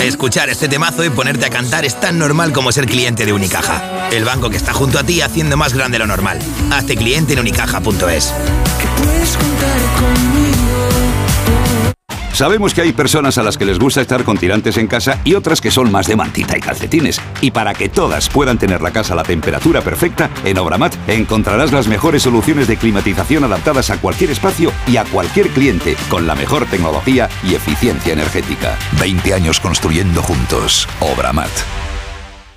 Escuchar este temazo y ponerte a cantar es tan normal como ser cliente de Unicaja. El banco que está junto a ti haciendo más grande lo normal. Hazte cliente en unicaja.es. Que puedes contar conmigo. Sabemos que hay personas a las que les gusta estar con tirantes en casa y otras que son más de mantita y calcetines. Y para que todas puedan tener la casa a la temperatura perfecta, en Obramat encontrarás las mejores soluciones de climatización adaptadas a cualquier espacio y a cualquier cliente, con la mejor tecnología y eficiencia energética. 20 años construyendo juntos. Obramat.